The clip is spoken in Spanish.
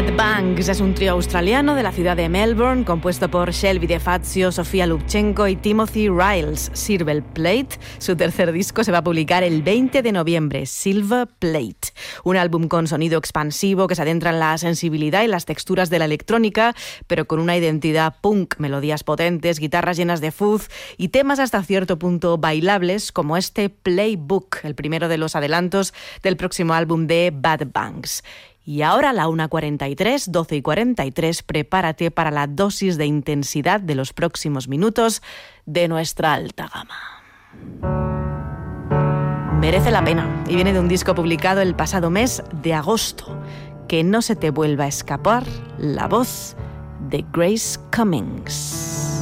Bad Banks es un trío australiano de la ciudad de Melbourne, compuesto por Shelby De Fazio, Sofía Lubchenco y Timothy Riles. Silver Plate, su tercer disco, se va a publicar el 20 de noviembre, Silver Plate. Un álbum con sonido expansivo que se adentra en la sensibilidad y las texturas de la electrónica, pero con una identidad punk, melodías potentes, guitarras llenas de fuzz y temas hasta cierto punto bailables, como este Playbook, el primero de los adelantos del próximo álbum de Bad Banks. Y ahora a la 1:43, 12:43, prepárate para la dosis de intensidad de los próximos minutos de nuestra alta gama. Merece la pena y viene de un disco publicado el pasado mes de agosto. Que no se te vuelva a escapar la voz de Grace Cummings.